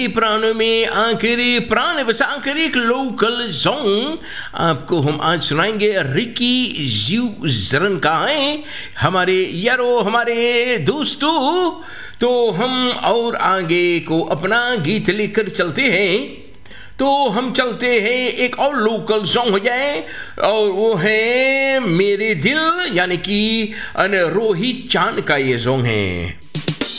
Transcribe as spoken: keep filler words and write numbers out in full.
प्राणों में आखिरी प्राण बस आखिरी एक लोकल सॉन्ग आपको हम आज सुनाएंगे। रिकी जीव जरन का है हमारे यारो हमारे दोस्तों। तो हम और आगे को अपना गीत लेकर चलते हैं। तो हम चलते हैं एक और लोकल सॉन्ग हो जाए और वो है मेरे दिल यानी कि रोहित चांद का ये सॉन्ग है।